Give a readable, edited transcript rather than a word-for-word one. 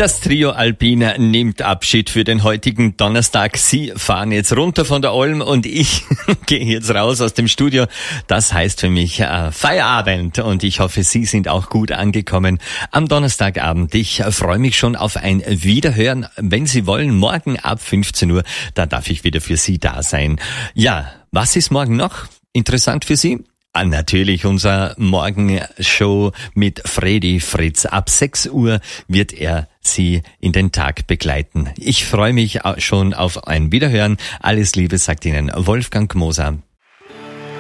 Das Trio Alpina nimmt Abschied für den heutigen Donnerstag. Sie fahren jetzt runter von der Olm und ich gehe jetzt raus aus dem Studio. Das heißt für mich Feierabend und ich hoffe, Sie sind auch gut angekommen am Donnerstagabend. Ich freue mich schon auf ein Wiederhören. Wenn Sie wollen, morgen ab 15 Uhr, da darf ich wieder für Sie da sein. Ja, was ist morgen noch interessant für Sie? Natürlich unser Morgenshow mit Fredi Fritz. Ab 6 Uhr wird er Sie in den Tag begleiten. Ich freue mich schon auf ein Wiederhören. Alles Liebe, sagt Ihnen Wolfgang Moser.